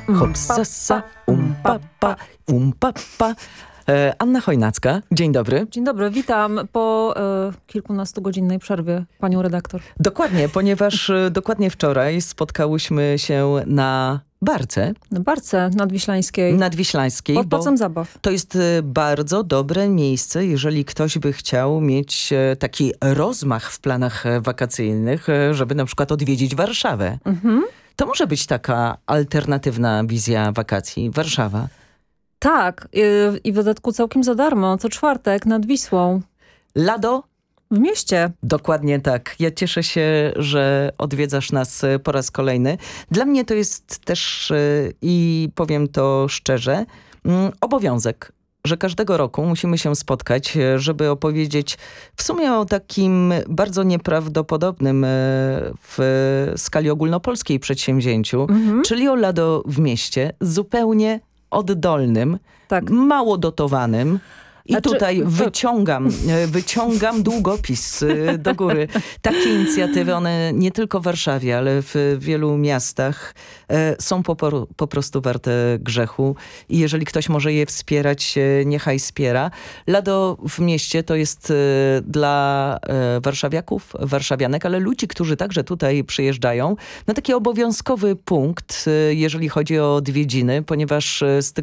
Hopsasa, papa, papa. Anna Chojnacka, dzień dobry. Dzień dobry, witam po kilkunastogodzinnej przerwie panią redaktor. Dokładnie, ponieważ dokładnie wczoraj spotkałyśmy się na Barce. Na Barce Nadwiślańskiej. Nadwiślańskiej. Pod Placem Zabaw. To jest bardzo dobre miejsce, jeżeli ktoś by chciał mieć taki rozmach w planach wakacyjnych, żeby na przykład odwiedzić Warszawę. To może być taka alternatywna wizja wakacji. Warszawa. Tak, i w dodatku całkiem za darmo, co czwartek nad Wisłą. Lado? W mieście. Dokładnie tak. Ja cieszę się, że odwiedzasz nas po raz kolejny. Dla mnie to jest też, i powiem to szczerze, obowiązek, że każdego roku musimy się spotkać, żeby opowiedzieć w sumie o takim bardzo nieprawdopodobnym w skali ogólnopolskiej przedsięwzięciu, czyli o Lado w mieście, zupełnie oddolnym, Tak. mało dotowanym. I Znaczy, tutaj wyciągam długopis do góry. Takie inicjatywy, one nie tylko w Warszawie, ale w wielu miastach są po prostu warte grzechu. I jeżeli ktoś może je wspierać, niechaj wspiera. Lado w mieście to jest dla warszawiaków, warszawianek, ale ludzi, którzy także tutaj przyjeżdżają, no taki obowiązkowy punkt, jeżeli chodzi o odwiedziny, ponieważ